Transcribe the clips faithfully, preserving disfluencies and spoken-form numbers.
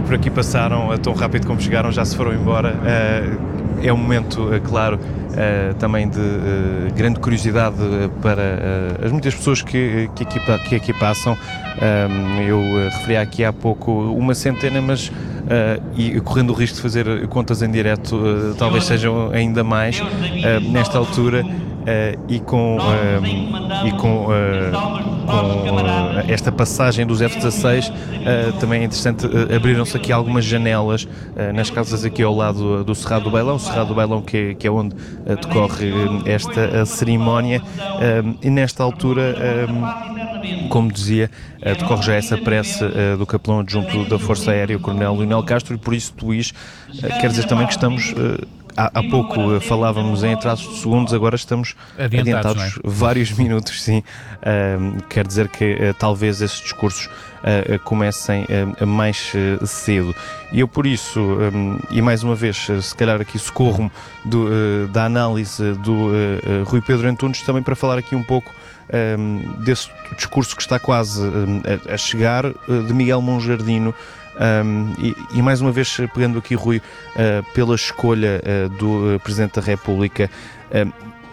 por aqui passaram tão rápido como chegaram, já se foram embora. É um momento, claro, também de grande curiosidade para as muitas pessoas que, que, aqui, que aqui passam. Eu referi aqui há pouco uma centena, mas e correndo o risco de fazer contas em direto, talvez sejam ainda mais nesta altura. Uh, e com, uh, e com, uh, com uh, esta passagem dos F dezasseis uh, também é interessante, uh, abriram-se aqui algumas janelas uh, nas casas aqui ao lado do Cerrado do Bailão, o Cerrado do Bailão que é, que é onde uh, decorre uh, esta uh, cerimónia uh, e nesta altura, uh, como dizia, uh, decorre já essa prece uh, do capelão adjunto da Força Aérea, o Coronel Leonel Castro, e por isso, Luís, uh, quer dizer também que estamos... Uh, Há, há pouco uh, falávamos em atrasos de segundos, agora estamos adiantados, adiantados é? vários minutos, sim. Uh, quer dizer que uh, talvez esses discursos uh, comecem uh, mais uh, cedo. E eu por isso, um, e mais uma vez, uh, se calhar aqui socorro-me do, uh, da análise do uh, uh, Rui Pedro Antunes, também para falar aqui um pouco um, desse discurso que está quase um, a, a chegar, uh, de Miguel Monjardino. Um, e, e mais uma vez pegando aqui, Rui, uh, pela escolha uh, do uh, Presidente da República, uh,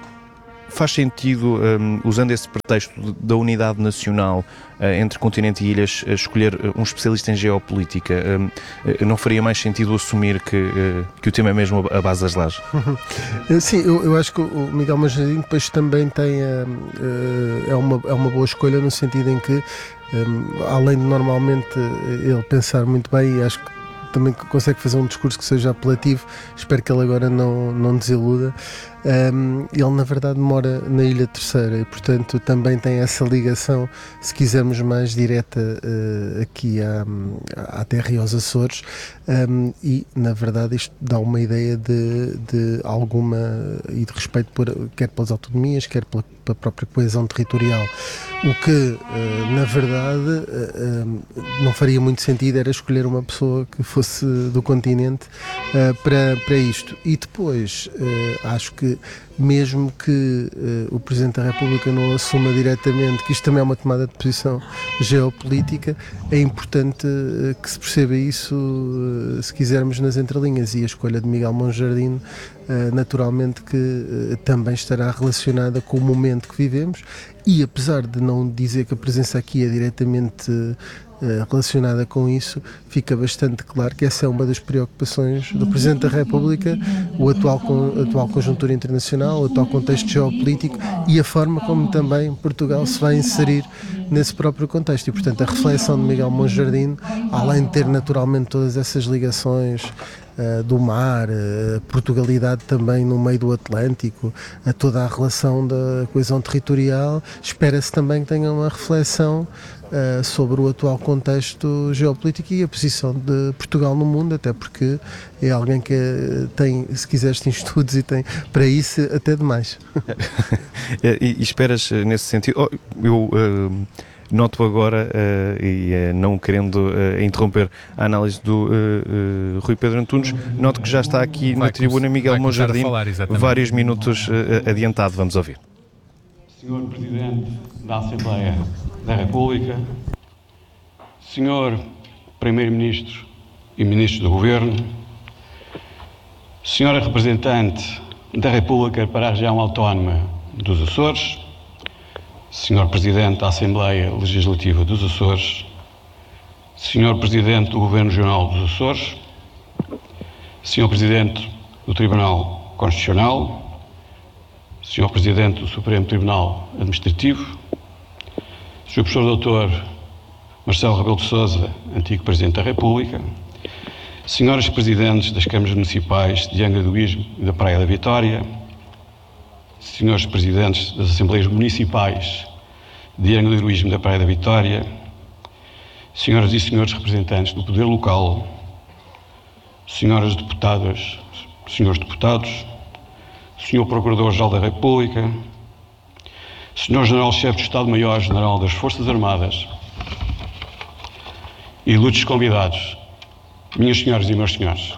faz sentido, um, usando esse pretexto da unidade nacional uh, entre continente e ilhas, uh, escolher uh, um especialista em geopolítica? Um, uh, não faria mais sentido assumir que, uh, que o tema é mesmo a base das lajes? Sim, eu, eu acho que o Miguel Monjardino depois também tem uh, uh, é, uma, é uma boa escolha no sentido em que Um, além de normalmente ele pensar muito bem, e acho que também consegue fazer um discurso que seja apelativo, espero que ele agora não, não desiluda. Um, ele na verdade mora na Ilha Terceira e portanto também tem essa ligação, se quisermos, mais direta uh, aqui à, à terra e aos Açores, um, e na verdade isto dá uma ideia de, de alguma e de respeito por, quer pelas autonomias, quer pela, pela própria coesão territorial. O que uh, na verdade uh, uh, não faria muito sentido era escolher uma pessoa que fosse do continente uh, para, para isto. E depois uh, acho que mesmo que uh, o Presidente da República não assuma diretamente, que isto também é uma tomada de posição geopolítica, é importante uh, que se perceba isso, uh, se quisermos, nas entrelinhas, e a escolha de Miguel Monjardino uh, naturalmente que uh, também estará relacionada com o momento que vivemos, e apesar de não dizer que a presença aqui é diretamente uh, relacionada com isso, fica bastante claro que essa é uma das preocupações do Presidente da República, o atual, a atual conjuntura internacional, o atual contexto geopolítico e a forma como também Portugal se vai inserir nesse próprio contexto. E, portanto, a reflexão de Miguel Monjardino, além de ter naturalmente todas essas ligações uh, do mar, a uh, Portugalidade também no meio do Atlântico, a uh, toda a relação da coesão territorial, espera-se também que tenha uma reflexão Uh, sobre o atual contexto geopolítico e a posição de Portugal no mundo, até porque é alguém que tem, se quiseres, tem estudos e tem para isso até demais. e, e esperas nesse sentido? Oh, eu uh, noto agora, uh, e uh, não querendo uh, interromper a análise do uh, uh, Rui Pedro Antunes, noto que já está aqui vai na tribuna Miguel Monjardino, vários minutos uh, adiantado. Vamos ouvir. Senhor Presidente da Assembleia da República, Senhor Primeiro-Ministro e Ministro do Governo, Senhora Representante da República para a Região Autónoma dos Açores, Senhor Presidente da Assembleia Legislativa dos Açores, Senhor Presidente do Governo Regional dos Açores, Senhor Presidente do Tribunal Constitucional, Senhor Presidente do Supremo Tribunal Administrativo, Senhor Professor doutor Marcelo Rebelo de Sousa, antigo Presidente da República, Senhoras Presidentes das Câmaras Municipais de Angra do Heroísmo e da Praia da Vitória, Senhores Presidentes das Assembleias Municipais de Angra do Heroísmo e da Praia da Vitória, Senhoras e Senhores Representantes do Poder Local, Senhoras Deputadas, Senhores Deputados, Senhor Procurador-Geral da República, Senhor General-Chefe de Estado-Maior-General das Forças Armadas, ilustres convidados, minhas senhoras e meus senhores,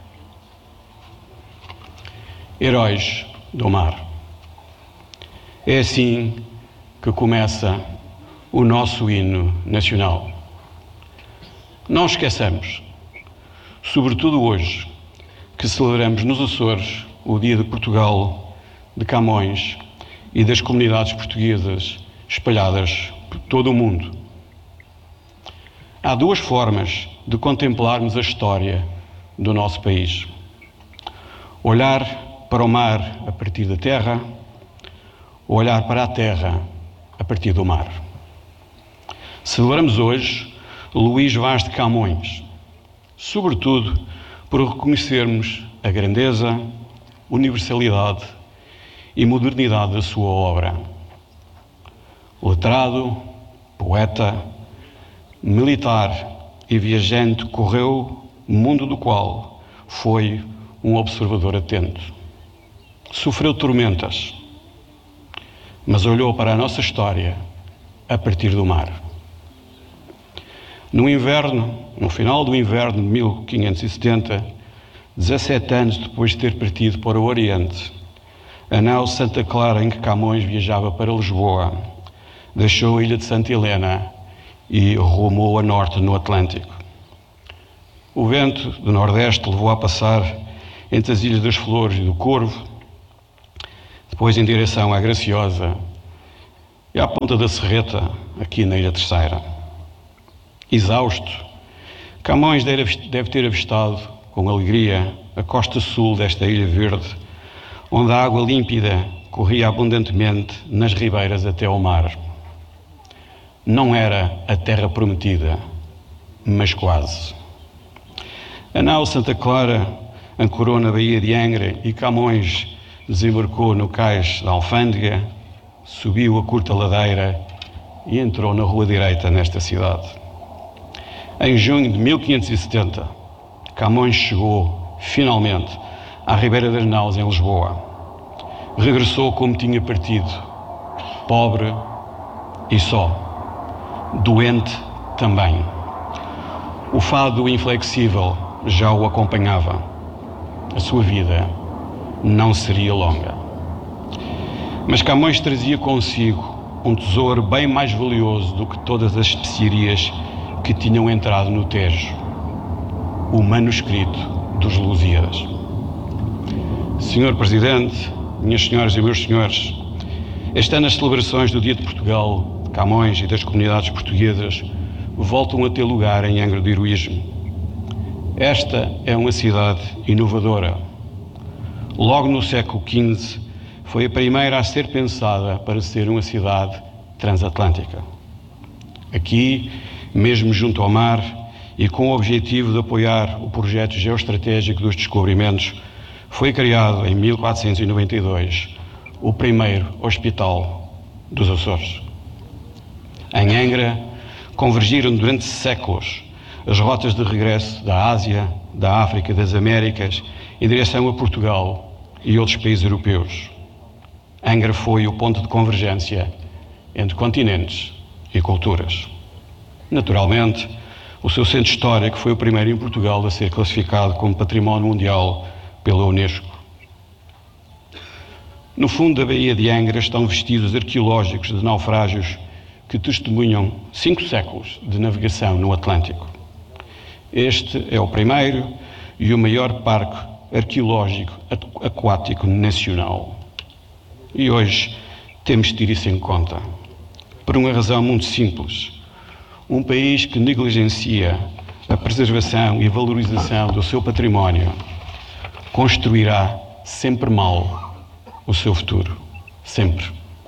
heróis do mar. É assim que começa o nosso hino nacional. Não esqueçamos sobretudo hoje, que celebramos nos Açores o Dia de Portugal, de Camões e das comunidades portuguesas espalhadas por todo o mundo. Há duas formas de contemplarmos a história do nosso país. Olhar para o mar a partir da terra, ou olhar para a terra a partir do mar. Celebramos hoje Luís Vaz de Camões, sobretudo por reconhecermos a grandeza, universalidade e modernidade da sua obra. Letrado, poeta, militar e viajante, correu o mundo do qual foi um observador atento. Sofreu tormentas, mas olhou para a nossa história a partir do mar. No inverno, no final do inverno de mil quinhentos e setenta, dezassete anos depois de ter partido para o Oriente, a nau Santa Clara em que Camões viajava para Lisboa, deixou a ilha de Santa Helena e rumou a norte no Atlântico. O vento do Nordeste levou a passar entre as Ilhas das Flores e do Corvo, depois em direção à Graciosa e à Ponta da Serreta, aqui na Ilha Terceira. Exausto, Camões deve ter avistado com alegria a costa sul desta Ilha Verde, onde a água límpida corria abundantemente nas ribeiras até ao mar. Não era a terra prometida, mas quase. A nau Santa Clara ancorou na Baía de Angra e Camões desembarcou no cais da Alfândega, subiu a curta ladeira e entrou na rua direita nesta cidade. Em junho de mil quinhentos e setenta, Camões chegou, finalmente, à Ribeira das Naus, em Lisboa. Regressou como tinha partido, pobre e só, doente também. O fado inflexível já o acompanhava. A sua vida não seria longa. Mas Camões trazia consigo um tesouro bem mais valioso do que todas as especiarias que tinham entrado no Tejo: o manuscrito dos Lusíadas. Senhor Presidente, minhas senhoras e meus senhores, este ano as celebrações do Dia de Portugal, de Camões e das comunidades portuguesas voltam a ter lugar em Angra do Heroísmo. Esta é uma cidade inovadora. Logo no século quinze, foi a primeira a ser pensada para ser uma cidade transatlântica. Aqui, mesmo junto ao mar, e com o objetivo de apoiar o projeto geoestratégico dos descobrimentos, foi criado em mil quatrocentos e noventa e dois o primeiro hospital dos Açores. Em Angra, convergiram durante séculos as rotas de regresso da Ásia, da África e das Américas em direção a Portugal e outros países europeus. Angra foi o ponto de convergência entre continentes e culturas. Naturalmente, o seu centro histórico foi o primeiro em Portugal a ser classificado como Património Mundial pela Unesco. No fundo da Baía de Angra estão vestígios arqueológicos de naufrágios que testemunham cinco séculos de navegação no Atlântico. Este é o primeiro e o maior parque arqueológico aquático nacional. E hoje temos de ter isso em conta, por uma razão muito simples. Um país que negligencia a preservação e valorização do seu património construirá sempre mal o seu futuro. Sempre.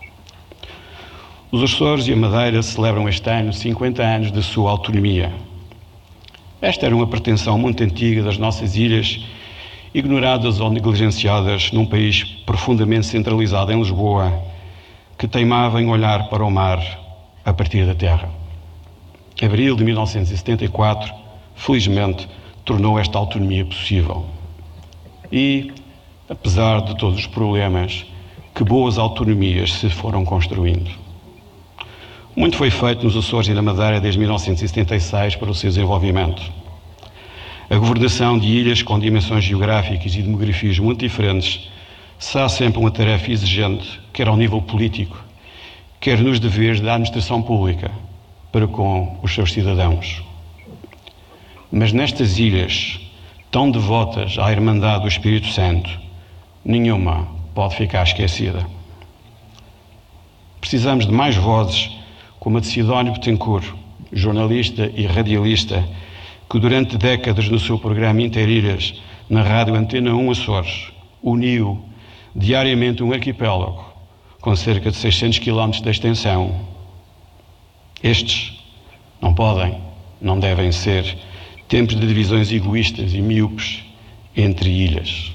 Os Açores e a Madeira celebram este ano cinquenta anos da sua autonomia. Esta era uma pretensão muito antiga das nossas ilhas, ignoradas ou negligenciadas num país profundamente centralizado em Lisboa, que teimava em olhar para o mar a partir da terra. Abril de mil novecentos e setenta e quatro, felizmente, tornou esta autonomia possível. E, apesar de todos os problemas, que boas autonomias se foram construindo. Muito foi feito nos Açores e na Madeira desde mil novecentos e setenta e seis para o seu desenvolvimento. A governação de ilhas com dimensões geográficas e demografias muito diferentes será sempre uma tarefa exigente, quer ao nível político, quer nos deveres da administração pública para com os seus cidadãos. Mas nestas ilhas tão devotas à Irmandade do Espírito Santo, nenhuma pode ficar esquecida. Precisamos de mais vozes como a de Sidónio Betancourt, jornalista e radialista, que durante décadas no seu programa Interilhas, na Rádio Antena um Açores, uniu diariamente um arquipélago com cerca de seiscentos quilómetros de extensão. Estes não podem, não devem ser tempos de divisões egoístas e míopes entre ilhas.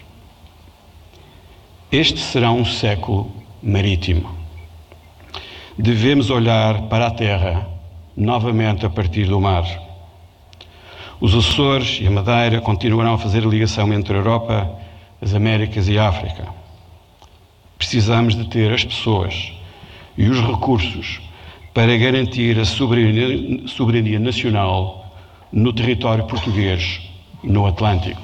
Este será um século marítimo. Devemos olhar para a terra novamente a partir do mar. Os Açores e a Madeira continuarão a fazer a ligação entre a Europa, as Américas e a África. Precisamos de ter as pessoas e os recursos para garantir a soberania, soberania nacional no território português, no Atlântico.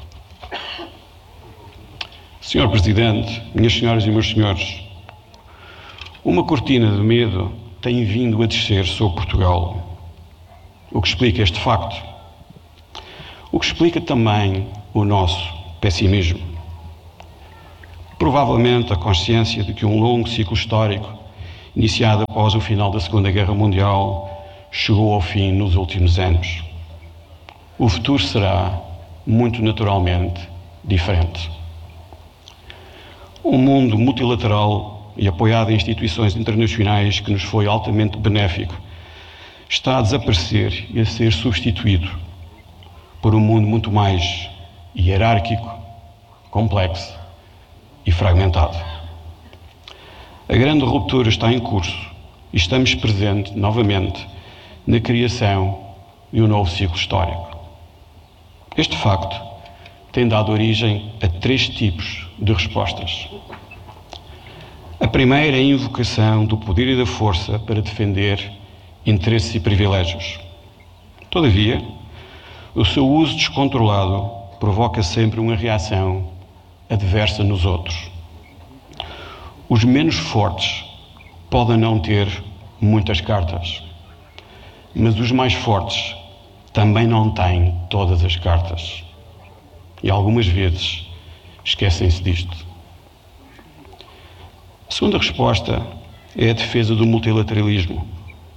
senhor Presidente, minhas senhoras e meus senhores, uma cortina de medo tem vindo a descer sobre Portugal, o que explica este facto, o que explica também o nosso pessimismo. Provavelmente a consciência de que um longo ciclo histórico, iniciado após o final da Segunda Guerra Mundial, chegou ao fim nos últimos anos. O futuro será, muito naturalmente, diferente. Um mundo multilateral e apoiado em instituições internacionais que nos foi altamente benéfico está a desaparecer e a ser substituído por um mundo muito mais hierárquico, complexo e fragmentado. A grande ruptura está em curso e estamos presentes, novamente, na criação de um novo ciclo histórico. Este facto tem dado origem a três tipos de respostas. A primeira é a invocação do poder e da força para defender interesses e privilégios. Todavia, o seu uso descontrolado provoca sempre uma reação adversa nos outros. Os menos fortes podem não ter muitas cartas, mas os mais fortes também não têm todas as cartas. E algumas vezes esquecem-se disto. A segunda resposta é a defesa do multilateralismo.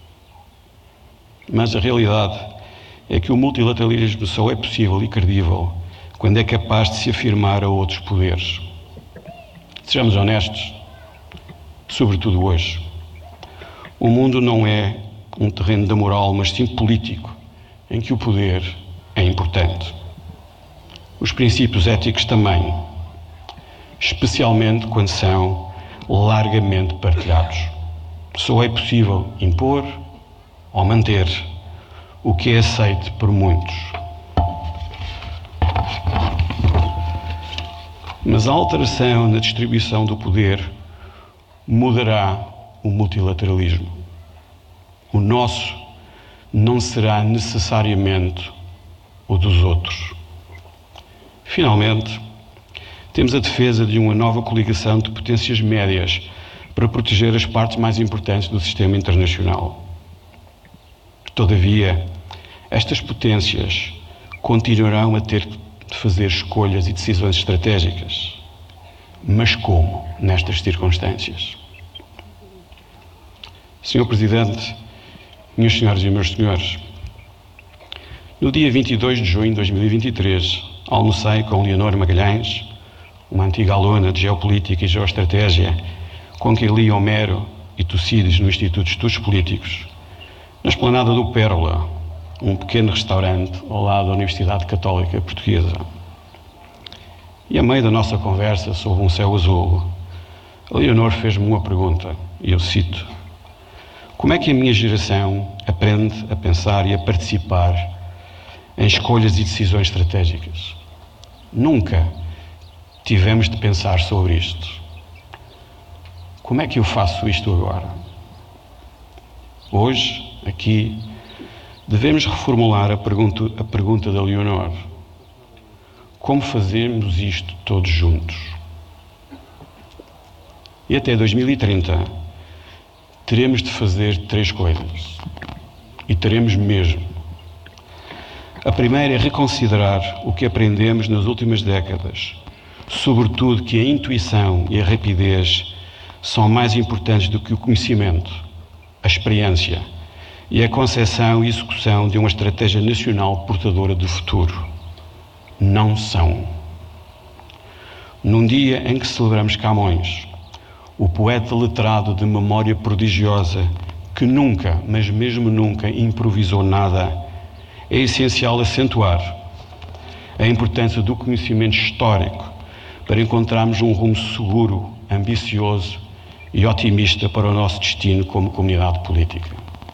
Mas a realidade é que o multilateralismo só é possível e credível quando é capaz de se afirmar a outros poderes. Sejamos honestos, sobretudo hoje. O mundo não é um terreno da moral, mas sim político, em que o poder é importante. Os princípios éticos também, especialmente quando são largamente partilhados. Só é possível impor ou manter o que é aceito por muitos. Mas a alteração na distribuição do poder mudará o multilateralismo. O nosso não será necessariamente o dos outros. Finalmente, temos a defesa de uma nova coligação de potências médias para proteger as partes mais importantes do sistema internacional. Todavia, estas potências continuarão a ter de fazer escolhas e decisões estratégicas. Mas como nestas circunstâncias? senhor Presidente, minhas senhoras e meus senhores, no dia vinte e dois de junho de dois mil e vinte e três, almocei com Leonor Magalhães, uma antiga aluna de Geopolítica e Geoestratégia, com quem li Homero e Tucídides no Instituto de Estudos Políticos, na esplanada do Pérola, um pequeno restaurante ao lado da Universidade Católica Portuguesa. E a meio da nossa conversa sob um céu azul, a Leonor fez-me uma pergunta, e eu cito: como é que a minha geração aprende a pensar e a participar em escolhas e decisões estratégicas? Nunca tivemos de pensar sobre isto. Como é que eu faço isto agora? Hoje, aqui, devemos reformular a pergunta, a pergunta da Leonor. Como fazemos isto todos juntos? E até dois mil e trinta, teremos de fazer três coisas. E teremos mesmo. A primeira é reconsiderar o que aprendemos nas últimas décadas, sobretudo que a intuição e a rapidez são mais importantes do que o conhecimento, a experiência e a concepção e execução de uma estratégia nacional portadora de futuro. Não são. Num dia em que celebramos Camões, o poeta letrado de memória prodigiosa que nunca, mas mesmo nunca, improvisou nada, é essencial acentuar a importância do conhecimento histórico para encontrarmos um rumo seguro, ambicioso e otimista para o nosso destino como comunidade política.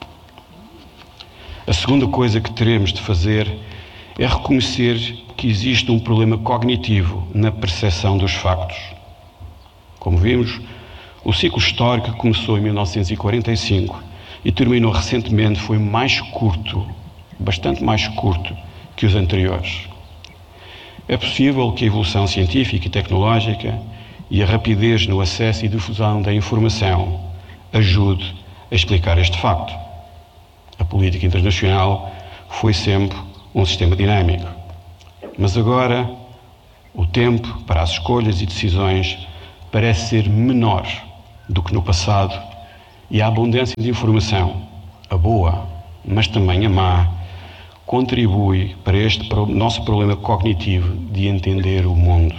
A segunda coisa que teremos de fazer é reconhecer que existe um problema cognitivo na percepção dos factos. Como vimos, o ciclo histórico que começou em mil novecentos e quarenta e cinco e terminou recentemente foi mais curto, bastante mais curto que os anteriores. É possível que a evolução científica e tecnológica e a rapidez no acesso e difusão da informação ajude a explicar este facto. A política internacional foi sempre um sistema dinâmico. Mas agora o tempo para as escolhas e decisões parece ser menor do que no passado e a abundância de informação, a boa, mas também a má, contribui para este nosso problema cognitivo de entender o mundo.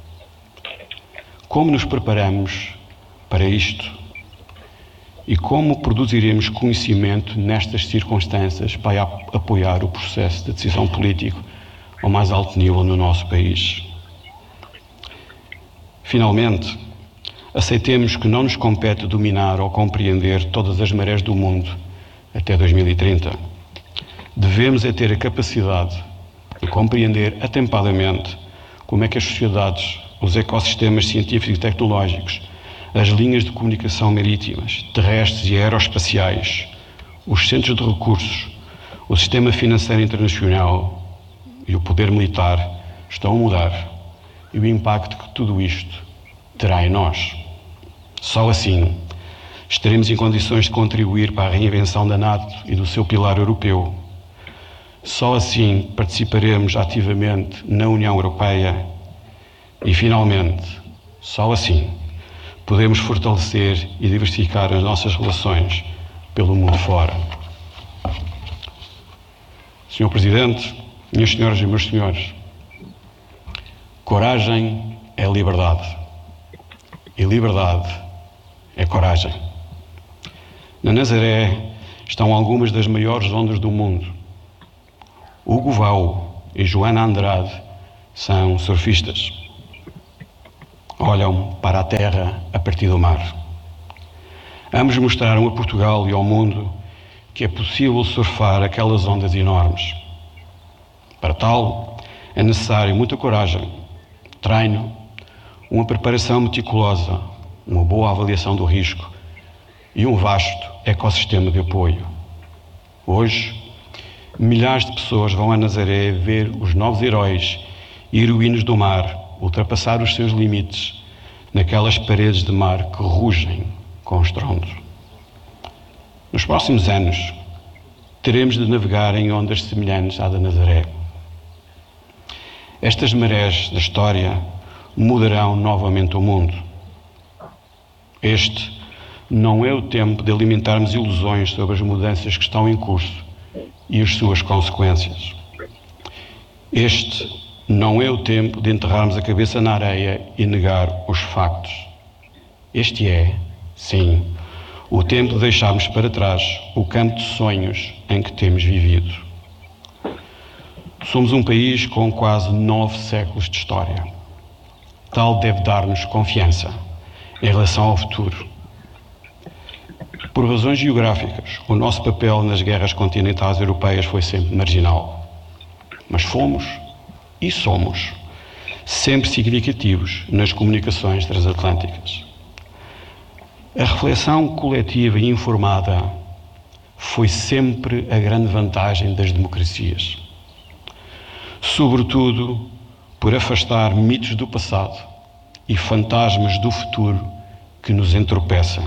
Como nos preparamos para isto e como produziremos conhecimento nestas circunstâncias para apoiar o processo de decisão política ao mais alto nível no nosso país? Finalmente, aceitemos que não nos compete dominar ou compreender todas as marés do mundo até dois mil e trinta. Devemos é ter a capacidade de compreender atempadamente como é que as sociedades, os ecossistemas científicos e tecnológicos, as linhas de comunicação marítimas, terrestres e aeroespaciais, os centros de recursos, o sistema financeiro internacional e o poder militar estão a mudar e o impacto que tudo isto terá em nós. Só assim estaremos em condições de contribuir para a reinvenção da NATO e do seu pilar europeu. Só assim participaremos ativamente na União Europeia e, finalmente, só assim podemos fortalecer e diversificar as nossas relações pelo mundo fora. senhor Presidente, minhas senhoras e meus senhores, coragem é liberdade e liberdade é coragem. Na Nazaré estão algumas das maiores ondas do mundo. Hugo Vau e Joana Andrade são surfistas. Olham para a terra a partir do mar. Ambos mostraram a Portugal e ao mundo que é possível surfar aquelas ondas enormes. Para tal, é necessário muita coragem, treino, uma preparação meticulosa, uma boa avaliação do risco e um vasto ecossistema de apoio. Hoje, milhares de pessoas vão a Nazaré ver os novos heróis e heroínas do mar ultrapassar os seus limites naquelas paredes de mar que rugem com estrondo. Nos próximos anos, teremos de navegar em ondas semelhantes à da Nazaré. Estas marés da história mudarão novamente o mundo. Este não é o tempo de alimentarmos ilusões sobre as mudanças que estão em curso e as suas consequências. Este não é o tempo de enterrarmos a cabeça na areia e negar os factos. Este é, sim, o tempo de deixarmos para trás o campo de sonhos em que temos vivido. Somos um país com quase nove séculos de história. Tal deve dar-nos confiança em relação ao futuro. Por razões geográficas, o nosso papel nas guerras continentais europeias foi sempre marginal. Mas fomos e somos sempre significativos nas comunicações transatlânticas. A reflexão coletiva e informada foi sempre a grande vantagem das democracias. Sobretudo por afastar mitos do passado e fantasmas do futuro que nos entorpecem.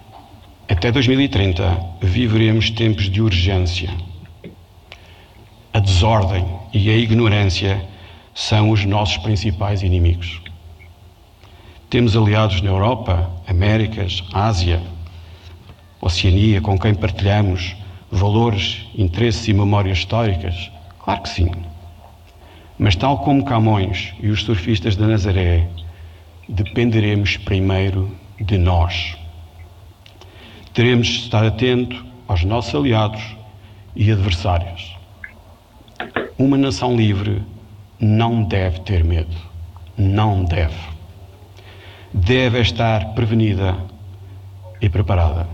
Até dois mil e trinta viveremos tempos de urgência. a desordem e a ignorância são os nossos principais inimigos. Temos aliados na Europa, Américas, Ásia, Oceania, com quem partilhamos valores, interesses e memórias históricas? Claro que sim. Mas tal como Camões e os surfistas da Nazaré, dependeremos primeiro de nós. Teremos de estar atento aos nossos aliados e adversários. Uma nação livre não deve ter medo. Não deve. Deve estar prevenida e preparada.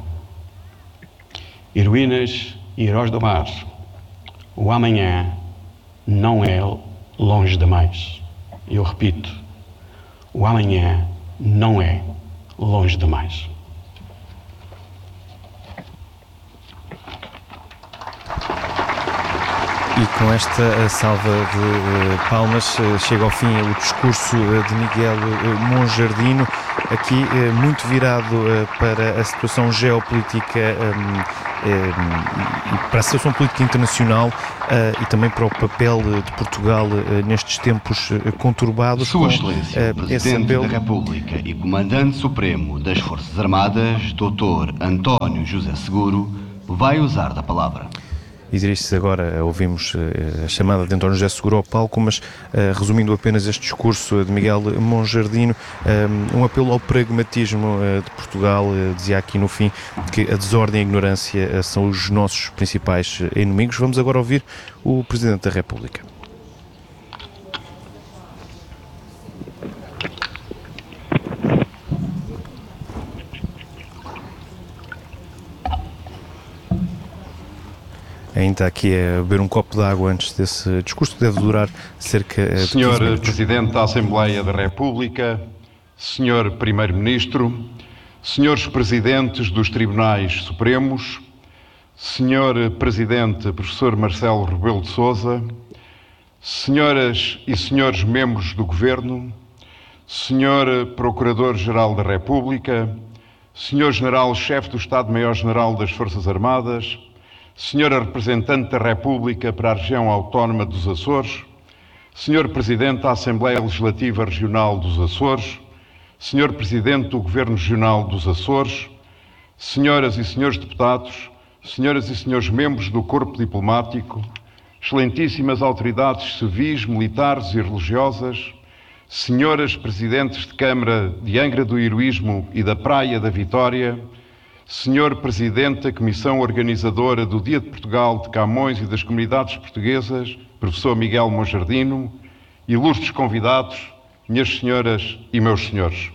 Heroínas e heróis do mar, o amanhã não é longe demais. Eu repito, o amanhã não é longe demais. E com esta salva de uh, palmas uh, chega ao fim o discurso uh, de Miguel uh, Monjardino, aqui uh, muito virado uh, para a situação geopolítica um, um, e para a situação política internacional uh, e também para o papel uh, de Portugal uh, nestes tempos uh, conturbados. Sua Excelência, uh, Presidente apelo... da República e Comandante Supremo das Forças Armadas, doutor António José Seguro, vai usar da palavra. E dirige-se agora, ouvimos a chamada de António José Seguro ao palco, mas resumindo apenas este discurso de Miguel Monjardino, um apelo ao pragmatismo de Portugal, dizia aqui no fim que a desordem e a ignorância são os nossos principais inimigos. Vamos agora ouvir o Presidente da República. Ainda aqui a beber um copo de água antes desse discurso, que deve durar cerca de Senhor quinze minutos. Presidente da Assembleia da República, Senhor Primeiro-Ministro, Senhores Presidentes dos Tribunais Supremos, Senhor Presidente Professor Marcelo Rebelo de Sousa, Senhoras e Senhores Membros do Governo, Senhor Procurador-Geral da República, Senhor General-Chefe do Estado-Maior-General das Forças Armadas, Senhora Representante da República para a Região Autónoma dos Açores, Senhor Presidente da Assembleia Legislativa Regional dos Açores, Senhor Presidente do Governo Regional dos Açores, Senhoras e Senhores Deputados, Senhoras e Senhores Membros do Corpo Diplomático, Excelentíssimas Autoridades Civis, Militares e Religiosas, Senhoras Presidentes de Câmara de Angra do Heroísmo e da Praia da Vitória, Senhor Presidente da Comissão Organizadora do Dia de Portugal de Camões e das Comunidades Portuguesas, Professor Miguel Monjardino, ilustres convidados, minhas senhoras e meus senhores.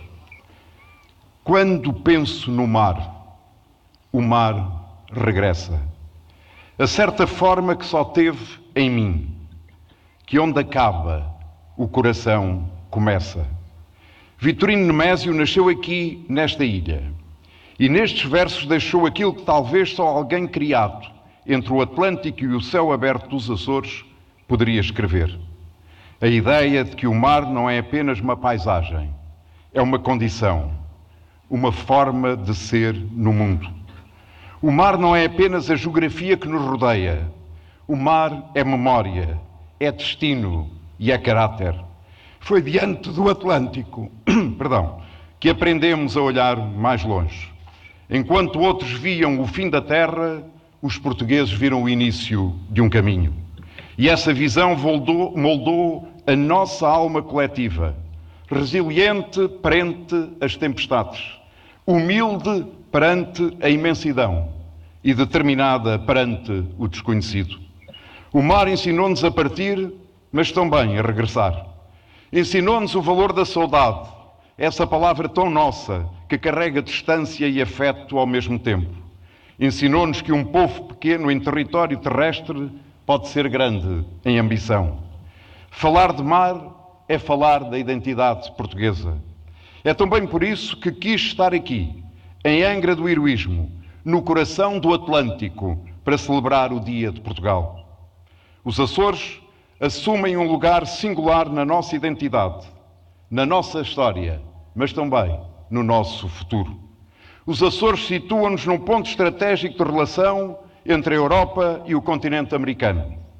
Quando penso no mar, o mar regressa. A certa forma que só teve em mim, que onde acaba, o coração começa. Vitorino Nemésio nasceu aqui, nesta ilha. E nestes versos deixou aquilo que talvez só alguém criado entre o Atlântico e o céu aberto dos Açores poderia escrever. A ideia de que o mar não é apenas uma paisagem, é uma condição, uma forma de ser no mundo. O mar não é apenas a geografia que nos rodeia. O mar é memória, é destino e é caráter. Foi diante do Atlântico, perdão, que aprendemos a olhar mais longe. Enquanto outros viam o fim da terra, os portugueses viram o início de um caminho. E essa visão moldou, moldou a nossa alma coletiva, resiliente perante as tempestades, humilde perante a imensidão e determinada perante o desconhecido. O mar ensinou-nos a partir, mas também a regressar. Ensinou-nos o valor da saudade, essa palavra tão nossa, que carrega distância e afeto ao mesmo tempo. Ensinou-nos que um povo pequeno em território terrestre pode ser grande em ambição. Falar de mar é falar da identidade portuguesa. É também por isso que quis estar aqui, em Angra do Heroísmo, no coração do Atlântico, para celebrar o Dia de Portugal. Os Açores assumem um lugar singular na nossa identidade, na nossa história, mas também no nosso futuro. Os Açores situam-nos num ponto estratégico de relação entre a Europa e o continente americano.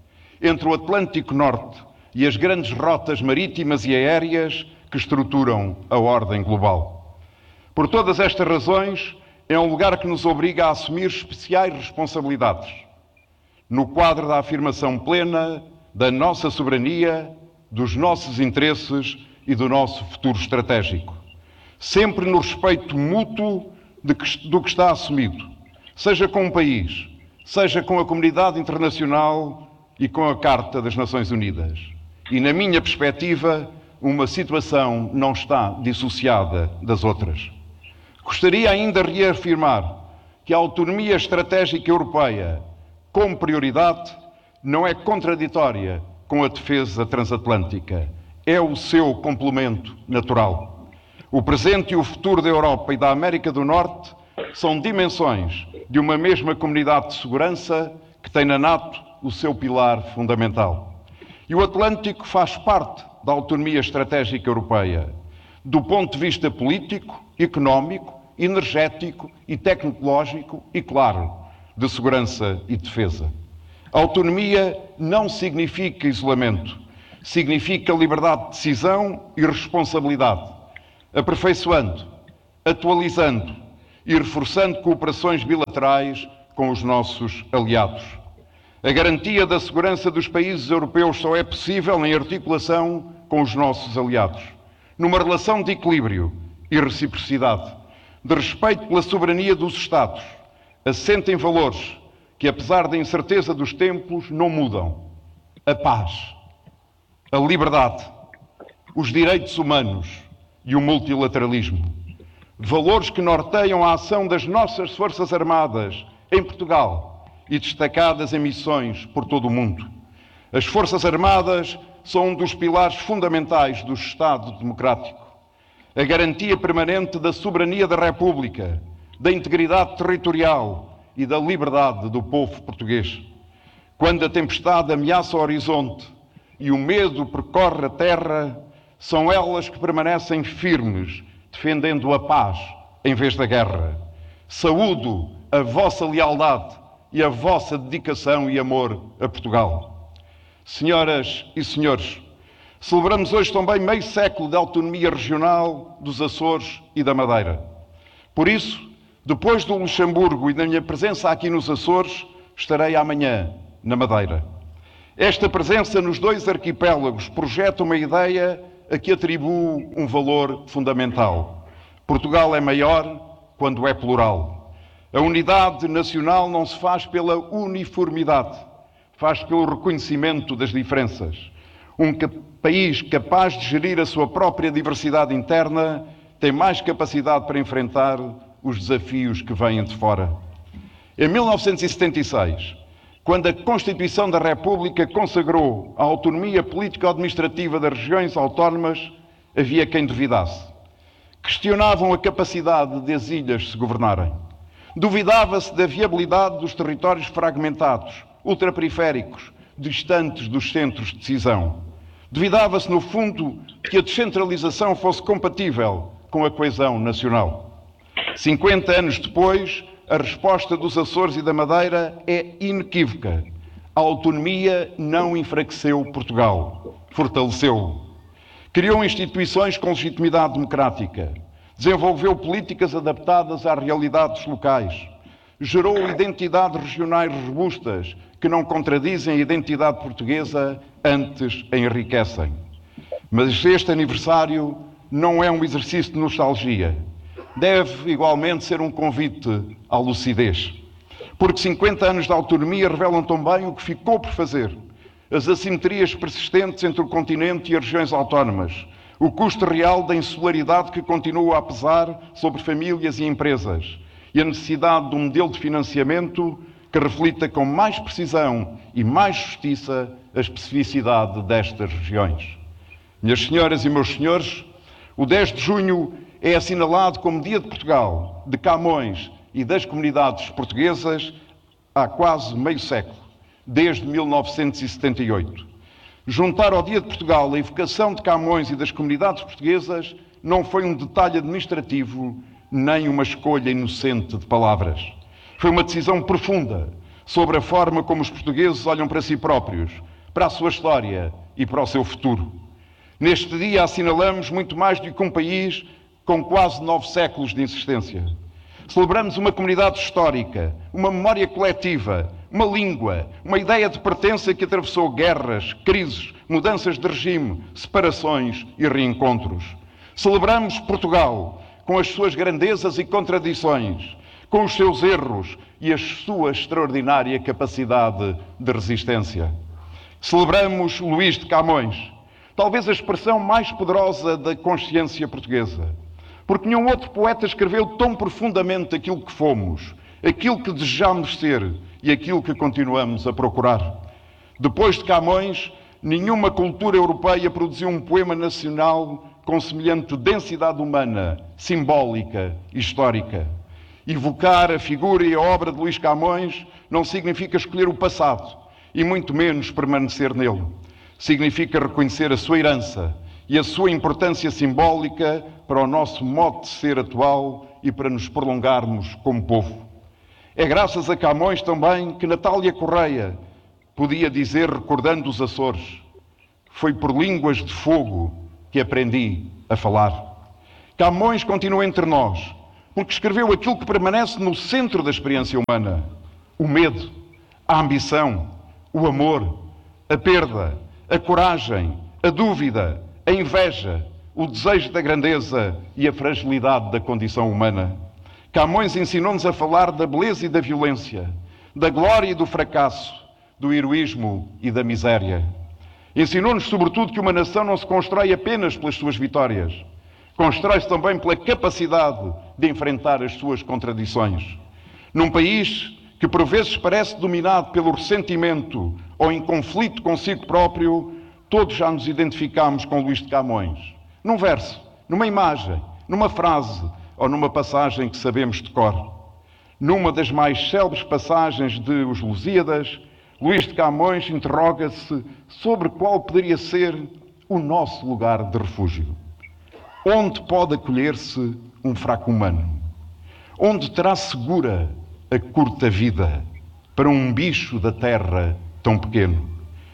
entre o Atlântico Norte e as grandes rotas marítimas e aéreas que estruturam a ordem global. Por todas estas razões, é um lugar que nos obriga a assumir especiais responsabilidades, no quadro da afirmação plena da nossa soberania, dos nossos interesses e do nosso futuro estratégico. Sempre no respeito mútuo de que, do que está assumido, seja com um país, seja com a comunidade internacional e com a Carta das Nações Unidas. E, na minha perspectiva, uma situação não está dissociada das outras. Gostaria ainda de reafirmar que a autonomia estratégica europeia, como prioridade, não é contraditória com a defesa transatlântica. É o seu complemento natural. O presente e o futuro da Europa e da América do Norte são dimensões de uma mesma comunidade de segurança que tem na NATO o seu pilar fundamental. E o Atlântico faz parte da autonomia estratégica europeia, do ponto de vista político, económico, energético e tecnológico e, claro, de segurança e defesa. Autonomia não significa isolamento, significa liberdade de decisão e responsabilidade, aperfeiçoando, atualizando e reforçando cooperações bilaterais com os nossos aliados. A garantia da segurança dos países europeus só é possível em articulação com os nossos aliados, numa relação de equilíbrio e reciprocidade, de respeito pela soberania dos Estados, assente em valores que, apesar da incerteza dos tempos, não mudam. A paz, a liberdade, os direitos humanos e o multilateralismo. Valores que norteiam a ação das nossas Forças Armadas em Portugal e destacadas em missões por todo o mundo. As Forças Armadas são um dos pilares fundamentais do Estado democrático. A garantia permanente da soberania da República, da integridade territorial e da liberdade do povo português. Quando a tempestade ameaça o horizonte e o medo percorre a terra, são elas que permanecem firmes, defendendo a paz em vez da guerra. Saúdo a vossa lealdade e a vossa dedicação e amor a Portugal. Senhoras e senhores, celebramos hoje também meio século de autonomia regional dos Açores e da Madeira. Por isso, depois do Luxemburgo e da minha presença aqui nos Açores, estarei amanhã na Madeira. Esta presença nos dois arquipélagos projeta uma ideia a que atribuo um valor fundamental. Portugal é maior quando é plural. A unidade nacional não se faz pela uniformidade, faz pelo reconhecimento das diferenças. Um país capaz de gerir a sua própria diversidade interna tem mais capacidade para enfrentar os desafios que vêm de fora. Em mil novecentos e setenta e seis, quando a Constituição da República consagrou a autonomia político-administrativa das regiões autónomas, havia quem duvidasse. Questionavam a capacidade das ilhas se governarem. Duvidava-se da viabilidade dos territórios fragmentados, ultraperiféricos, distantes dos centros de decisão. Duvidava-se, no fundo, que a descentralização fosse compatível com a coesão nacional. cinquenta anos depois, a resposta dos Açores e da Madeira é inequívoca. A autonomia não enfraqueceu Portugal, fortaleceu-o. Criou instituições com legitimidade democrática, desenvolveu políticas adaptadas às realidades locais, gerou identidades regionais robustas que não contradizem a identidade portuguesa, antes a enriquecem. Mas este aniversário não é um exercício de nostalgia. Deve, igualmente, ser um convite à lucidez. Porque cinquenta anos de autonomia revelam também o que ficou por fazer. As assimetrias persistentes entre o continente e as regiões autónomas. O custo real da insularidade que continua a pesar sobre famílias e empresas. E a necessidade de um modelo de financiamento que reflita com mais precisão e mais justiça a especificidade destas regiões. Minhas senhoras e meus senhores, o dez de junho é assinalado como Dia de Portugal, de Camões e das comunidades portuguesas há quase meio século, desde mil novecentos e setenta e oito. Juntar ao Dia de Portugal a evocação de Camões e das comunidades portuguesas não foi um detalhe administrativo, nem uma escolha inocente de palavras. Foi uma decisão profunda sobre a forma como os portugueses olham para si próprios, para a sua história e para o seu futuro. Neste dia assinalamos muito mais do que um país com quase nove séculos de existência. Celebramos uma comunidade histórica, uma memória coletiva, uma língua, uma ideia de pertença que atravessou guerras, crises, mudanças de regime, separações e reencontros. Celebramos Portugal, com as suas grandezas e contradições, com os seus erros e a sua extraordinária capacidade de resistência. Celebramos Luís de Camões, talvez a expressão mais poderosa da consciência portuguesa, porque nenhum outro poeta escreveu tão profundamente aquilo que fomos, aquilo que desejamos ser e aquilo que continuamos a procurar. Depois de Camões, nenhuma cultura europeia produziu um poema nacional com semelhante densidade humana, simbólica e histórica. Evocar a figura e a obra de Luís Camões não significa escolher o passado e muito menos permanecer nele. Significa reconhecer a sua herança e a sua importância simbólica para o nosso modo de ser atual e para nos prolongarmos como povo. É graças a Camões também que Natália Correia podia dizer, recordando os Açores: foi por línguas de fogo que aprendi a falar. Camões continua entre nós, porque escreveu aquilo que permanece no centro da experiência humana: o medo, a ambição, o amor, a perda, a coragem, a dúvida, a inveja, o desejo da grandeza e a fragilidade da condição humana. Camões ensinou-nos a falar da beleza e da violência, da glória e do fracasso, do heroísmo e da miséria. Ensinou-nos, sobretudo, que uma nação não se constrói apenas pelas suas vitórias, constrói-se também pela capacidade de enfrentar as suas contradições. Num país que por vezes parece dominado pelo ressentimento ou em conflito consigo próprio, todos já nos identificamos com Luís de Camões. Num verso, numa imagem, numa frase ou numa passagem que sabemos de cor. Numa das mais célebres passagens de Os Lusíadas, Luís de Camões interroga-se sobre qual poderia ser o nosso lugar de refúgio. Onde pode acolher-se um fraco humano? Onde terá segura a curta vida para um bicho da terra tão pequeno?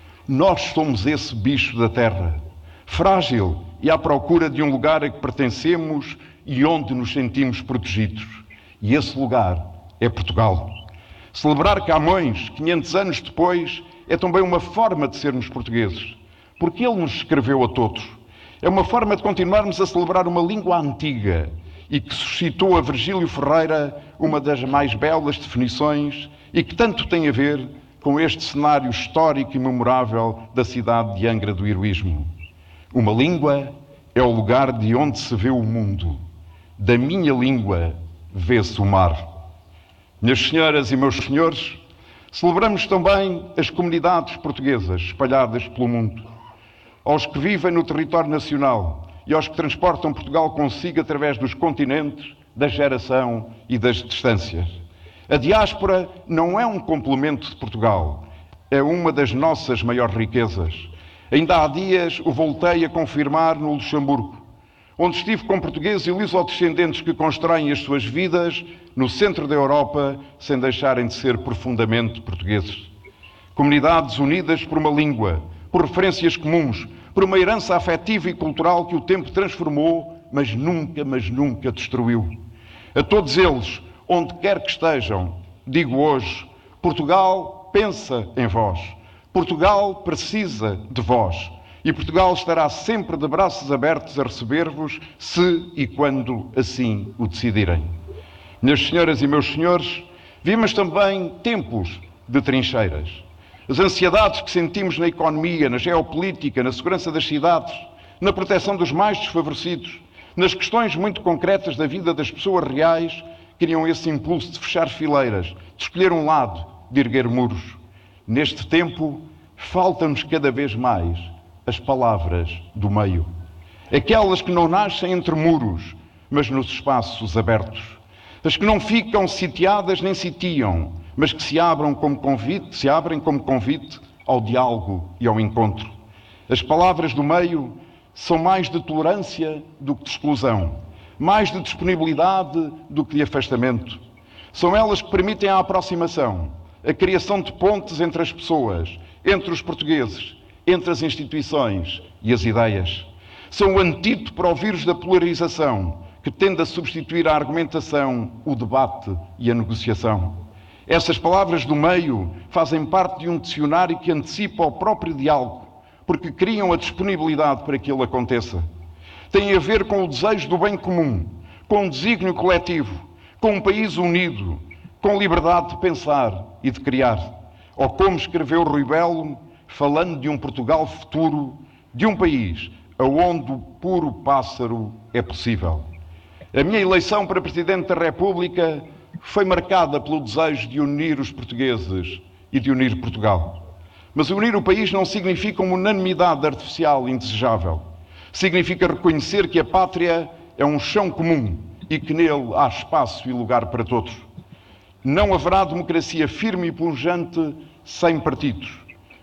Nós somos esse bicho da terra, frágil e à procura de um lugar a que pertencemos e onde nos sentimos protegidos. E esse lugar é Portugal. Celebrar Camões, quinhentos anos depois, é também uma forma de sermos portugueses, porque ele nos escreveu a todos. É uma forma de continuarmos a celebrar uma língua antiga e que suscitou a Virgílio Ferreira uma das mais belas definições e que tanto tem a ver com este cenário histórico e memorável da cidade de Angra do Heroísmo. Uma língua é o lugar de onde se vê o mundo. Da minha língua vê-se o mar. Minhas senhoras e meus senhores, celebramos também as comunidades portuguesas espalhadas pelo mundo, aos que vivem no território nacional e aos que transportam Portugal consigo através dos continentes, da geração e das distâncias. A diáspora não é um complemento de Portugal, é uma das nossas maiores riquezas. Ainda há dias o voltei a confirmar no Luxemburgo, onde estive com portugueses e lusodescendentes que constroem as suas vidas no centro da Europa sem deixarem de ser profundamente portugueses. Comunidades unidas por uma língua, por referências comuns, por uma herança afetiva e cultural que o tempo transformou, mas nunca, mas nunca destruiu. A todos eles, onde quer que estejam, digo hoje: Portugal pensa em vós. Portugal precisa de vós. E Portugal estará sempre de braços abertos a receber-vos, se e quando assim o decidirem. Minhas senhoras e meus senhores, vimos também tempos de trincheiras. As ansiedades que sentimos na economia, na geopolítica, na segurança das cidades, na proteção dos mais desfavorecidos, nas questões muito concretas da vida das pessoas reais, criam esse impulso de fechar fileiras, de escolher um lado, de erguer muros. Neste tempo, faltam-nos cada vez mais as palavras do meio. Aquelas que não nascem entre muros, mas nos espaços abertos. As que não ficam sitiadas nem sitiam, mas que se abram como convite, se abrem como convite ao diálogo e ao encontro. As palavras do meio são mais de tolerância do que de exclusão, mais de disponibilidade do que de afastamento. São elas que permitem a aproximação, a criação de pontes entre as pessoas, entre os portugueses, entre as instituições e as ideias. São o antídoto para o vírus da polarização, que tende a substituir a argumentação, o debate e a negociação. Essas palavras do meio fazem parte de um dicionário que antecipa o próprio diálogo, porque criam a disponibilidade para que ele aconteça. Têm a ver com o desejo do bem comum, com o desígnio coletivo, com um país unido, com liberdade de pensar e de criar. Ou como escreveu Rui Belo, falando de um Portugal futuro, de um país onde o puro pássaro é possível. A minha eleição para Presidente da República foi marcada pelo desejo de unir os portugueses e de unir Portugal. Mas unir o país não significa uma unanimidade artificial e indesejável. Significa reconhecer que a pátria é um chão comum e que nele há espaço e lugar para todos. Não haverá democracia firme e pujante sem partidos,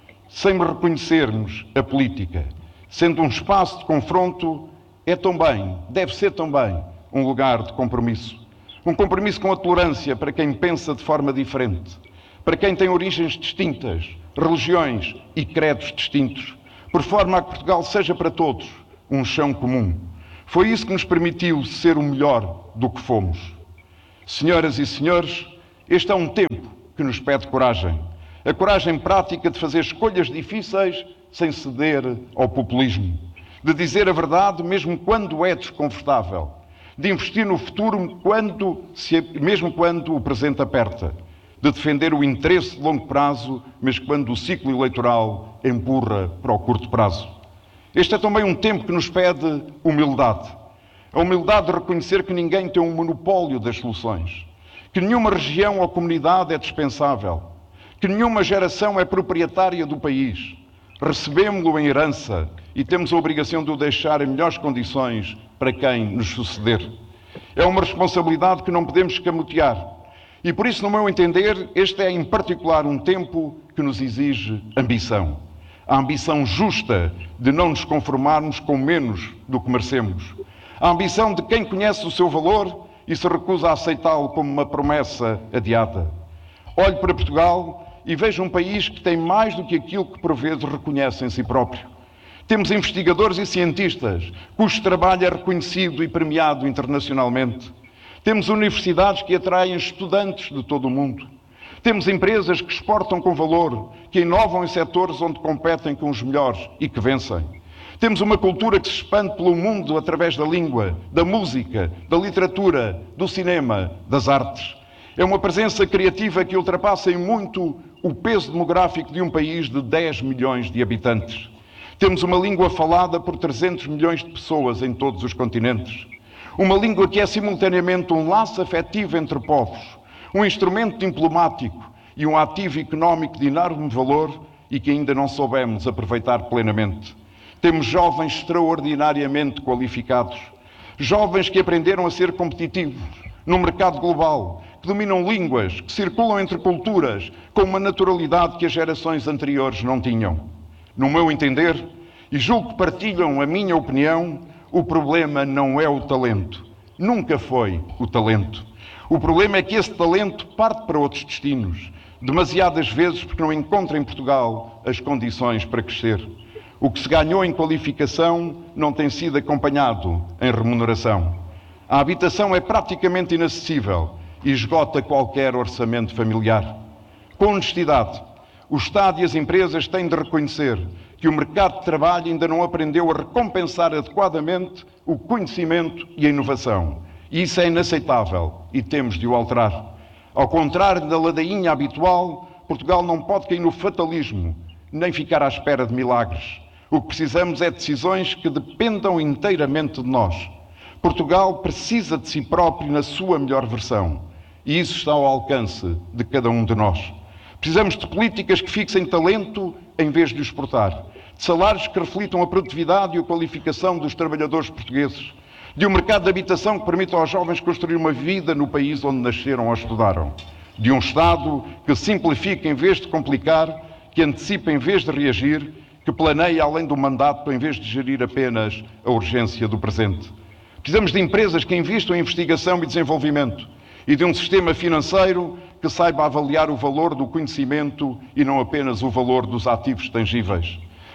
sem reconhecermos a política. Sendo um espaço de confronto, é também, deve ser também, um lugar de compromisso. Um compromisso com a tolerância para quem pensa de forma diferente, para quem tem origens distintas, religiões e credos distintos, por forma a que Portugal seja para todos um chão comum. Foi isso que nos permitiu ser o melhor do que fomos. Senhoras e senhores, este é um tempo que nos pede coragem. A coragem prática de fazer escolhas difíceis sem ceder ao populismo. De dizer a verdade mesmo quando é desconfortável. De investir no futuro quando, se, mesmo quando o presente aperta. De defender o interesse de longo prazo, mas quando o ciclo eleitoral empurra para o curto prazo. Este é também um tempo que nos pede humildade. A humildade de reconhecer que ninguém tem um monopólio das soluções. Que nenhuma região ou comunidade é dispensável. Que nenhuma geração é proprietária do país. Recebemos-lo em herança e temos a obrigação de o deixar em melhores condições para quem nos suceder. É uma responsabilidade que não podemos escamotear. E por isso, no meu entender, este é em particular um tempo que nos exige ambição. A ambição justa de não nos conformarmos com menos do que merecemos. A ambição de quem conhece o seu valor e se recusa a aceitá-lo como uma promessa adiada. Olhe para Portugal e veja um país que tem mais do que aquilo que por vezes reconhece em si próprio. Temos investigadores e cientistas cujo trabalho é reconhecido e premiado internacionalmente. Temos universidades que atraem estudantes de todo o mundo. Temos empresas que exportam com valor, que inovam em setores onde competem com os melhores e que vencem. Temos uma cultura que se expande pelo mundo através da língua, da música, da literatura, do cinema, das artes. É uma presença criativa que ultrapassa em muito o peso demográfico de um país de dez milhões de habitantes. Temos uma língua falada por trezentos milhões de pessoas em todos os continentes. Uma língua que é simultaneamente um laço afetivo entre povos, um instrumento diplomático e um ativo económico de enorme valor e que ainda não soubemos aproveitar plenamente. Temos jovens extraordinariamente qualificados, jovens que aprenderam a ser competitivos num mercado global, que dominam línguas, que circulam entre culturas com uma naturalidade que as gerações anteriores não tinham. No meu entender, e julgo que partilham a minha opinião, o problema não é o talento. Nunca foi o talento. O problema é que esse talento parte para outros destinos, demasiadas vezes porque não encontra em Portugal as condições para crescer. O que se ganhou em qualificação não tem sido acompanhado em remuneração. A habitação é praticamente inacessível e esgota qualquer orçamento familiar. Com honestidade, o Estado e as empresas têm de reconhecer que o mercado de trabalho ainda não aprendeu a recompensar adequadamente o conhecimento e a inovação. E isso é inaceitável e temos de o alterar. Ao contrário da ladainha habitual, Portugal não pode cair no fatalismo, nem ficar à espera de milagres. O que precisamos é de decisões que dependam inteiramente de nós. Portugal precisa de si próprio na sua melhor versão. E isso está ao alcance de cada um de nós. Precisamos de políticas que fixem talento em vez de o exportar. De salários que reflitam a produtividade e a qualificação dos trabalhadores portugueses. De um mercado de habitação que permita aos jovens construir uma vida no país onde nasceram ou estudaram. De um Estado que simplifique em vez de complicar, que antecipe em vez de reagir, que planeie além do mandato em vez de gerir apenas a urgência do presente. Precisamos de empresas que investam em investigação e desenvolvimento e de um sistema financeiro que saiba avaliar o valor do conhecimento e não apenas o valor dos ativos tangíveis.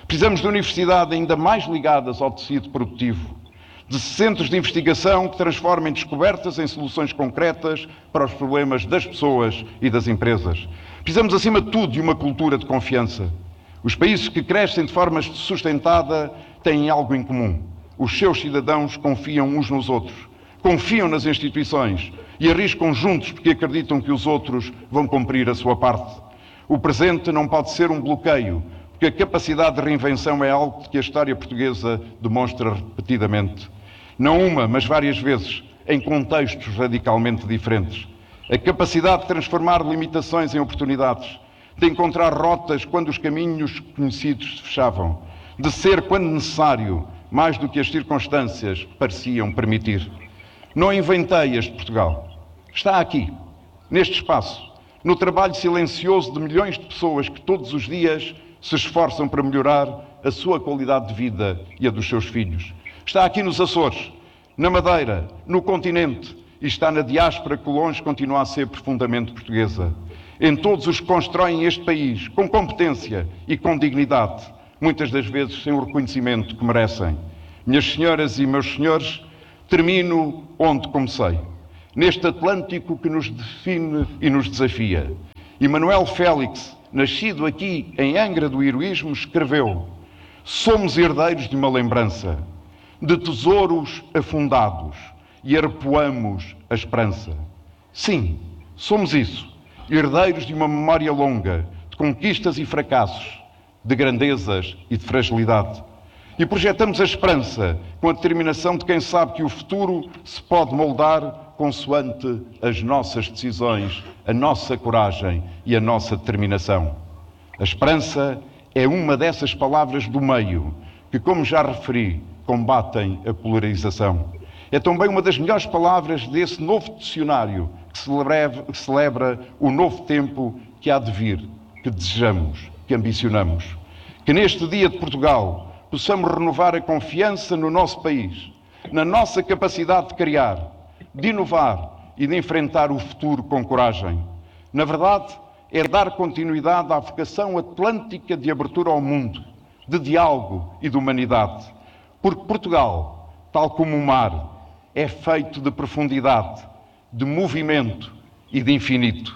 Precisamos de universidades ainda mais ligadas ao tecido produtivo, de centros de investigação que transformem descobertas em soluções concretas para os problemas das pessoas e das empresas. Precisamos, acima de tudo, de uma cultura de confiança. Os países que crescem de forma sustentada têm algo em comum. Os seus cidadãos confiam uns nos outros, confiam nas instituições e arriscam juntos porque acreditam que os outros vão cumprir a sua parte. O presente não pode ser um bloqueio, porque a capacidade de reinvenção é algo que a história portuguesa demonstra repetidamente. Não uma, mas várias vezes, em contextos radicalmente diferentes. A capacidade de transformar limitações em oportunidades, de encontrar rotas quando os caminhos conhecidos se fechavam, de ser, quando necessário, mais do que as circunstâncias pareciam permitir. Não inventei este Portugal. Está aqui, neste espaço, no trabalho silencioso de milhões de pessoas que todos os dias se esforçam para melhorar a sua qualidade de vida e a dos seus filhos. Está aqui nos Açores, na Madeira, no continente, e está na diáspora que longe continua a ser profundamente portuguesa. Em todos os que constroem este país, com competência e com dignidade, muitas das vezes sem o reconhecimento que merecem. Minhas senhoras e meus senhores, termino onde comecei, neste Atlântico que nos define e nos desafia. E Manuel Félix, nascido aqui em Angra do Heroísmo, escreveu: somos herdeiros de uma lembrança, de tesouros afundados, e arpoamos a esperança. Sim, somos isso, herdeiros de uma memória longa, de conquistas e fracassos, de grandezas e de fragilidade. E projetamos a esperança com a determinação de quem sabe que o futuro se pode moldar consoante as nossas decisões, a nossa coragem e a nossa determinação. A esperança é uma dessas palavras do meio que, como já referi, combatem a polarização. É também uma das melhores palavras desse novo dicionário que celebra, que celebra o novo tempo que há de vir, que desejamos, que ambicionamos. Que neste dia de Portugal possamos renovar a confiança no nosso país, na nossa capacidade de criar, de inovar e de enfrentar o futuro com coragem. Na verdade, é dar continuidade à vocação atlântica de abertura ao mundo, de diálogo e de humanidade. Porque Portugal, tal como o mar, é feito de profundidade, de movimento e de infinito.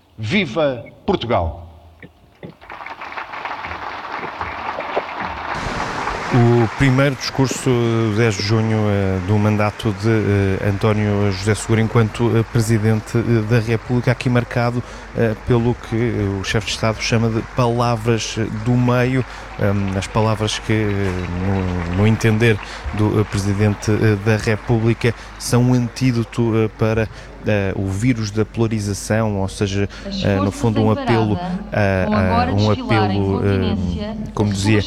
Viva Portugal! O primeiro discurso, dez de junho, do mandato de António José Seguro enquanto Presidente da República, aqui marcado pelo que o chefe de Estado chama de palavras do meio, as palavras que, no, no entender do Presidente da República, são um antídoto para Uh, o vírus da polarização, ou seja, uh, no fundo um apelo, uh, uh, um apelo, uh, como dizia,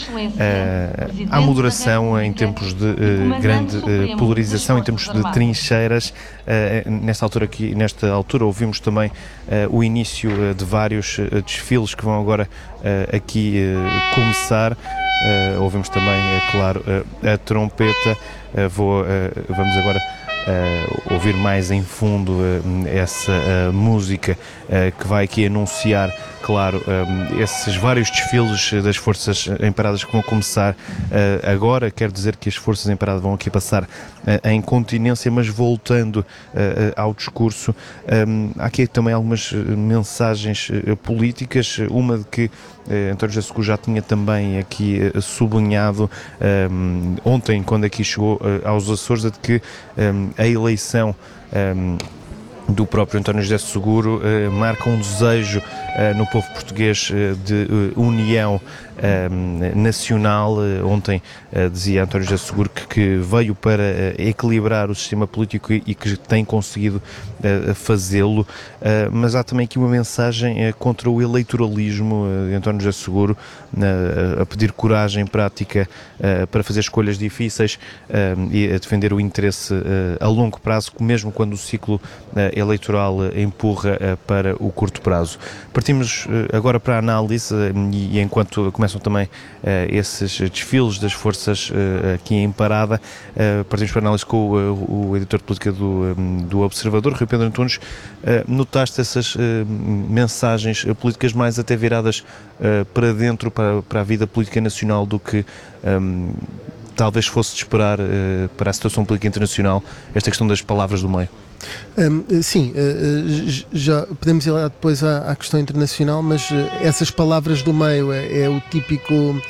uh, à moderação em tempos de uh, grande uh, polarização, em tempos de trincheiras. Uh, nesta altura aqui, nesta altura ouvimos também uh, o início uh, de vários uh, desfiles que vão agora uh, aqui uh, começar. Uh, ouvimos também, é claro, uh, a trompeta. Uh, vou, uh, vamos agora Uh, ouvir mais em fundo uh, essa uh, música uh, que vai aqui anunciar, claro, um, esses vários desfiles das Forças em Paradas que vão começar uh, agora. Quer dizer que as Forças em Parada vão aqui passar uh, em continência, mas voltando uh, ao discurso, um, há aqui também algumas mensagens uh, políticas, uma de que Uh, António José Seguro já tinha também aqui uh, sublinhado um, ontem, quando aqui chegou uh, aos Açores, de que um, a eleição um, do próprio António José Seguro uh, marca um desejo uh, no povo português uh, de uh, união uh, nacional. Uh, ontem uh, dizia António José Seguro que, que veio para uh, equilibrar o sistema político e, e que tem conseguido uh, fazê-lo, uh, mas há também aqui uma mensagem uh, contra o eleitoralismo uh, de António José Seguro, uh, a pedir coragem prática uh, para fazer escolhas difíceis uh, e a defender o interesse uh, a longo prazo, mesmo quando o ciclo uh, eleitoral uh, empurra uh, para o curto prazo. Partimos uh, agora para a análise uh, e, e enquanto começa começam também uh, esses desfiles das forças uh, aqui em Parada. Uh, partimos para a análise com o, o editor de política do, um, do Observador, Rui Pedro Antunes. Uh, notaste essas uh, mensagens políticas mais até viradas uh, para dentro, para, para a vida política nacional, do que um, talvez fosse de esperar uh, para a situação política internacional, esta questão das palavras do meio? Um, sim, uh, já podemos ir lá depois à, à questão internacional, mas uh, essas palavras do meio é, é o típico, uh,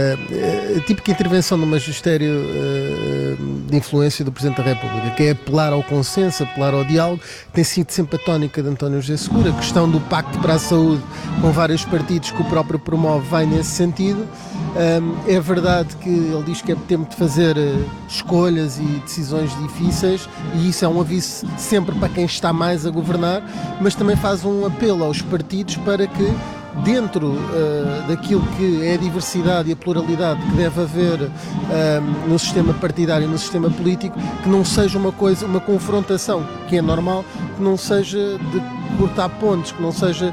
a típica intervenção no magistério uh, de influência do Presidente da República, que é apelar ao consenso, apelar ao diálogo. Tem sido sempre a tónica de António José Seguro. A questão do Pacto para a Saúde com vários partidos que o próprio promove vai nesse sentido. Um, é verdade que ele diz que é tempo de fazer uh, escolhas e decisões difíceis, e isso é um aviso sempre para quem está mais a governar, mas também faz um apelo aos partidos para que, dentro uh, daquilo que é a diversidade e a pluralidade que deve haver uh, no sistema partidário e no sistema político, que não seja uma coisa, uma confrontação, que é normal, que não seja de cortar pontos, que não seja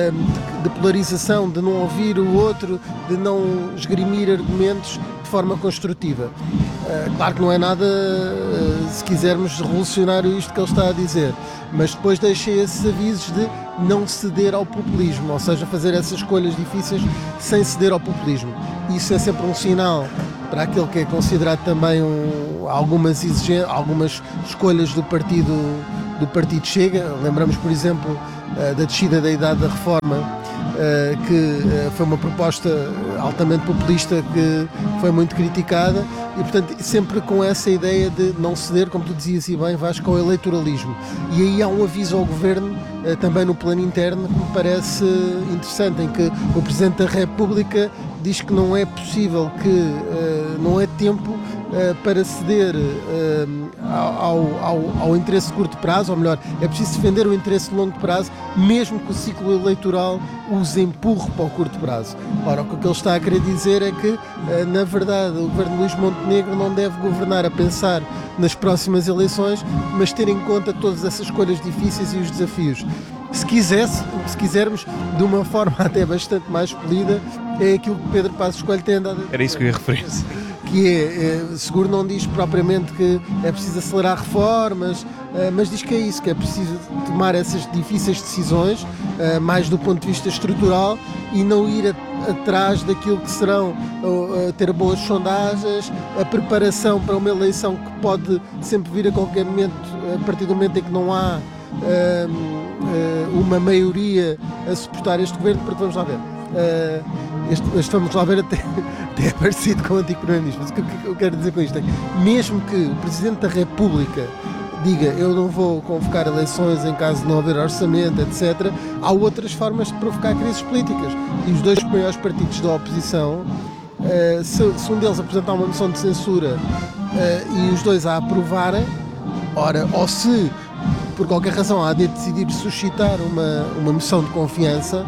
uh, de polarização, de não ouvir o outro, de não esgrimir argumentos de forma construtiva. Uh, claro que não é nada, uh, se quisermos, revolucionário isto que ele está a dizer, mas depois deixei esses avisos de não ceder ao populismo, ou seja, fazer essas escolhas difíceis sem ceder ao populismo. Isso é sempre um sinal para aquele que é considerado também um, algumas exigências, algumas escolhas do partido, do partido Chega. Lembramos, por exemplo, uh, da descida da idade da reforma, uh, que uh, foi uma proposta altamente populista que foi muito criticada, e portanto sempre com essa ideia de não ceder, como tu dizias e bem, Vasco, ao eleitoralismo. E aí há um aviso ao Governo, uh, também no plano interno, que me parece interessante, em que o Presidente da República diz que não é possível, que uh, não é tempo uh, para ceder uh, ao, ao, ao interesse de curto prazo, ou melhor, é preciso defender o interesse de longo prazo, mesmo que o ciclo eleitoral os empurre para o curto prazo. Ora, o que ele está a querer dizer é que, uh, na verdade, o governo de Luís Montenegro não deve governar a pensar nas próximas eleições, mas ter em conta todas essas escolhas difíceis e os desafios. Se quisesse, se quisermos, de uma forma até bastante mais polida, é aquilo que Pedro Passos Coelho tem andado a... Era isso que eu ia referir. Que é, é, Seguro não diz propriamente que é preciso acelerar reformas, é, mas diz que é isso, que é preciso tomar essas difíceis decisões, é, mais do ponto de vista estrutural, e não ir a, atrás daquilo que serão uh, ter boas sondagens, a preparação para uma eleição que pode sempre vir a qualquer momento, a partir do momento em que não há uh, uh, uma maioria a suportar este governo, porque vamos lá ver. Uh, este, este vamos lá ver até, até é parecido com o antigo Primeiro-Ministro, mas o que, que eu quero dizer com isto é que, mesmo que o Presidente da República diga eu não vou convocar eleições em caso de não haver orçamento, etcétera, há outras formas de provocar crises políticas, e os dois maiores partidos da oposição, uh, se, se um deles apresentar uma moção de censura uh, e os dois a aprovarem, ora, ou se por qualquer razão há de decidir suscitar uma, uma moção de confiança,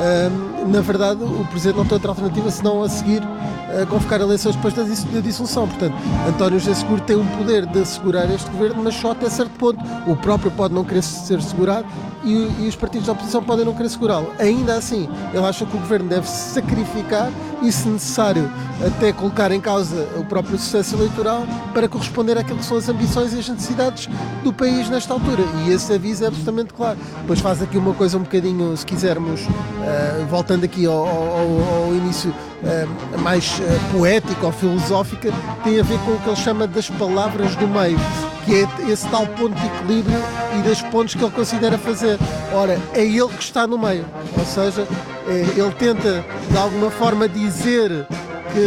uh, na verdade o Presidente não tem outra alternativa senão a seguir a convocar eleições depois da, da dissolução. Portanto, António José Seguro tem um poder de assegurar este governo, mas só até certo ponto. O próprio pode não querer ser segurado e, e os partidos da oposição podem não querer segurá-lo. Ainda assim, ele acha que o governo deve se sacrificar e, se necessário, até colocar em causa o próprio sucesso eleitoral para corresponder àquilo que são as ambições e as necessidades do país nesta altura. E esse aviso é absolutamente claro. Depois faz aqui uma coisa um bocadinho, se quisermos, uh, voltando aqui ao, ao, ao início, uh, mais uh, poética ou filosófica, tem a ver com o que ele chama das palavras do meio, que é esse tal ponto de equilíbrio e dos pontos que ele considera fazer. Ora, é ele que está no meio, ou seja, é, ele tenta de alguma forma dizer que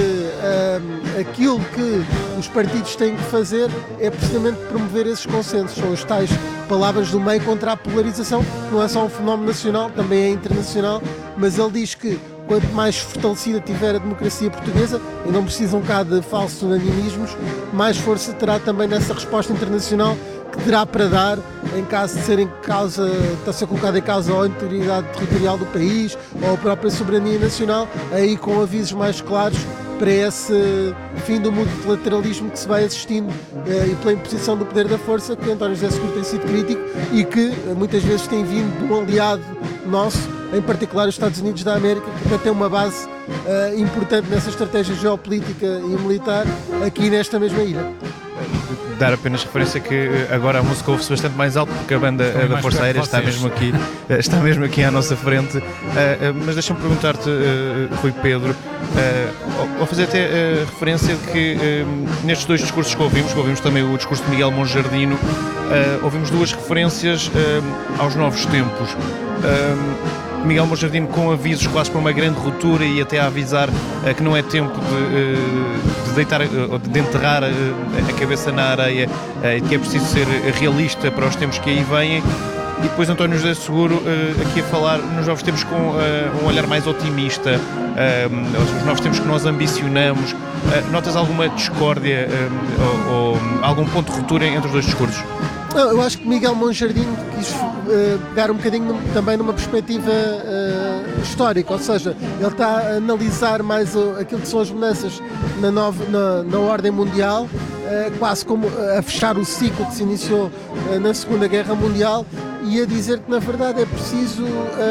um, aquilo que os partidos têm que fazer é precisamente promover esses consensos, são as tais palavras do meio contra a polarização, não é só um fenómeno nacional, também é internacional, mas ele diz que quanto mais fortalecida tiver a democracia portuguesa, e não precisam cá de falsos unanimismos, mais força terá também nessa resposta internacional que terá para dar em caso de ser em causa, está a ser colocada em causa a integridade territorial do país ou a própria soberania nacional, aí com avisos mais claros para esse fim do multilateralismo que se vai assistindo eh, e pela imposição do poder da força, que António José Seguro tem sido crítico e que eh, muitas vezes tem vindo de um aliado nosso, em particular os Estados Unidos da América, que até tem uma base uh, importante nessa estratégia geopolítica e militar aqui nesta mesma ilha. Dar apenas referência que agora a música ouve-se bastante mais alto porque a banda uh, da Força Aérea está mesmo, aqui, uh, está mesmo aqui à nossa frente. Uh, uh, mas deixa-me perguntar-te, uh, Rui Pedro, uh, ao fazer até uh, referência de que uh, nestes dois discursos que ouvimos, que ouvimos também o discurso de Miguel Monjardino, uh, ouvimos duas referências uh, aos novos tempos. Uh, Miguel Monjardino com avisos quase para uma grande ruptura e até a avisar uh, que não é tempo de, uh, de deitar, uh, de enterrar uh, a cabeça na areia uh, e que é preciso ser realista para os tempos que aí vêm. E depois António José Seguro uh, aqui a falar nos novos tempos com uh, um olhar mais otimista, uh, os novos tempos que nós ambicionamos. Uh, notas alguma discórdia uh, ou, ou algum ponto de ruptura entre os dois discursos? Não, eu acho que Miguel Monjardino quis uh, pegar um bocadinho também numa perspectiva uh, histórica, ou seja, ele está a analisar mais o, aquilo que são as mudanças na, nova, na, na ordem mundial, uh, quase como a fechar o ciclo que se iniciou uh, na Segunda Guerra Mundial e a dizer que na verdade é preciso uh,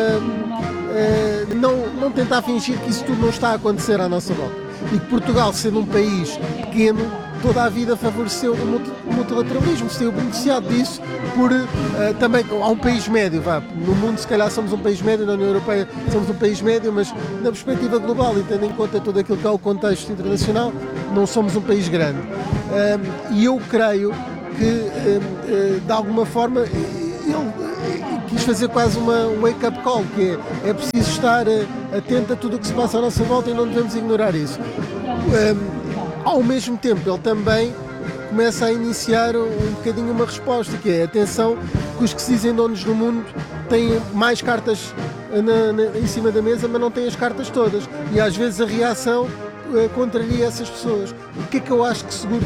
uh, não, não tentar fingir que isso tudo não está a acontecer à nossa volta e que Portugal, sendo um país pequeno, toda a vida favoreceu o multilateralismo, se tem beneficiado disso por uh, também, há um país médio, vá, no mundo se calhar somos um país médio, na União Europeia somos um país médio, mas na perspectiva global e tendo em conta tudo aquilo que é o contexto internacional, não somos um país grande. Um, e eu creio que, um, uh, de alguma forma, ele quis fazer quase uma wake-up call, que é, é preciso estar uh, atento a tudo o que se passa à nossa volta e não devemos ignorar isso. Um, Ao mesmo tempo, ele também começa a iniciar um bocadinho uma resposta, que é, atenção, que os que se dizem donos do mundo têm mais cartas na, na, em cima da mesa, mas não têm as cartas todas. E às vezes a reação uh, contraria essas pessoas. O que é que eu acho que Seguro